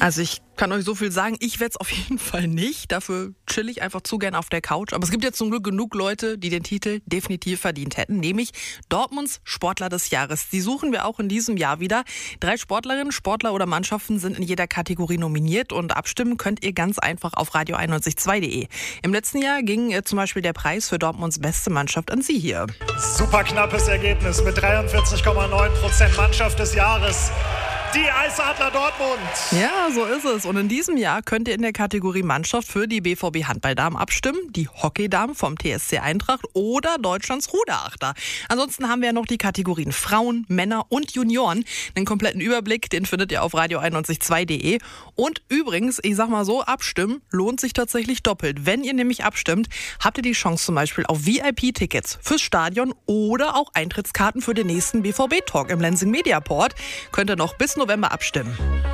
Also ich kann euch so viel sagen, ich werde es auf jeden Fall nicht. Dafür chill ich einfach zu gern auf der Couch. Aber es gibt ja zum Glück genug Leute, die den Titel definitiv verdient hätten, nämlich Dortmunds Sportler des Jahres. Die suchen wir auch in diesem Jahr wieder. 3 Sportlerinnen, Sportler oder Mannschaften sind in jeder Kategorie nominiert und abstimmen könnt ihr ganz einfach auf radio912.de. Im letzten Jahr ging zum Beispiel der Preis für Dortmunds beste Mannschaft an Sie hier. Super knappes Ergebnis mit 43,9% Mannschaft des Jahres. Die Eisadler Dortmund. Ja, so ist es. Und in diesem Jahr könnt ihr in der Kategorie Mannschaft für die BVB Handballdamen abstimmen, die Hockeydamen vom TSC Eintracht oder Deutschlands Ruderachter. Ansonsten haben wir ja noch die Kategorien Frauen, Männer und Junioren. Den kompletten Überblick, den findet ihr auf radio912.de. Und übrigens, ich sag mal so, abstimmen lohnt sich tatsächlich doppelt. Wenn ihr nämlich abstimmt, habt ihr die Chance zum Beispiel auf VIP-Tickets fürs Stadion oder auch Eintrittskarten für den nächsten BVB-Talk im Lenzing Mediaport. Könnt ihr noch bis November abstimmen.